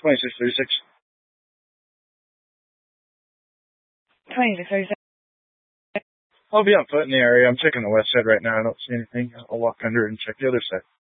2636. 2636. I'll be on foot in the area. I'm checking the west side right now. I don't see anything. I'll walk under and check the other side.